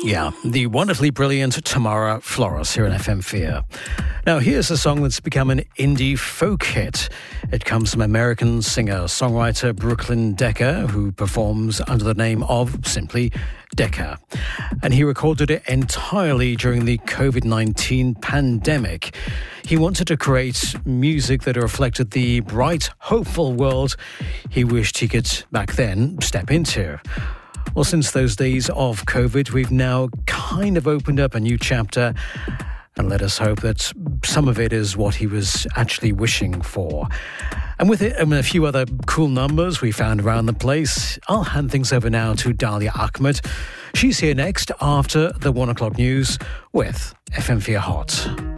Yeah, the wonderfully brilliant Tamara Flores here in FM4. Now, here's a song that's become an indie folk hit. It comes from American singer-songwriter Brooklyn Decker, who performs under the name of simply Decker. And he recorded it entirely during the COVID-19 pandemic. He wanted to create music that reflected the bright, hopeful world he wished he could, back then, step into. Well, since those days of COVID, we've now kind of opened up a new chapter, and let us hope that some of it is what he was actually wishing for. And with it, and a few other cool numbers we found around the place, I'll hand things over now to Dalia Ahmed. She's here next after the 1 o'clock news with FM4 Hot.